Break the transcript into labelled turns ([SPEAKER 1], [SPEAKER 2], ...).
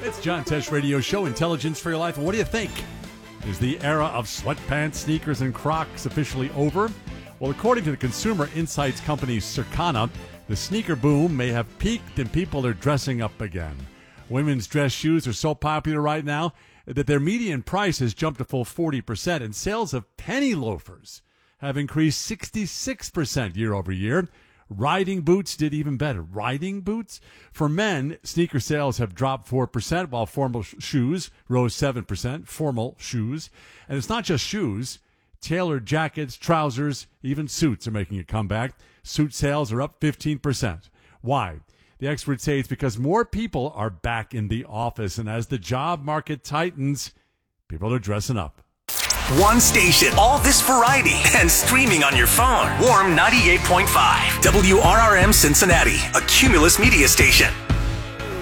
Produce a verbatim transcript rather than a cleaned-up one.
[SPEAKER 1] It's John Tesh Radio Show, Intelligence for Your Life. What do you think? Is the era of sweatpants, sneakers, and Crocs officially over? Well, according to the consumer insights company Circana, the sneaker boom may have peaked and people are dressing up again. Women's dress shoes are so popular right now that their median price has jumped a full forty percent, and sales of penny loafers have increased sixty-six percent year over year. Riding boots did even better. Riding boots? For men, sneaker sales have dropped four percent, while formal sh- shoes rose seven percent. Formal shoes. And it's not just shoes. Tailored jackets, trousers, even suits are making a comeback. Suit sales are up fifteen percent. Why? The experts say it's because more people are back in the office, and as the job market tightens, people are dressing up.
[SPEAKER 2] One station, all this variety, and streaming on your phone. Warm ninety-eight point five, W R R M Cincinnati, a Cumulus media station.